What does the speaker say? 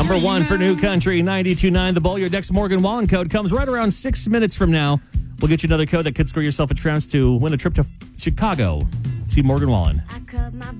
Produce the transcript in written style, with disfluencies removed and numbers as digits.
Number one for New Country, 92.9 The Bull. Your next Morgan Wallen code comes right around 6 minutes from now. We'll get you another code that could score yourself a chance to win a trip to Chicago. See Morgan Wallen.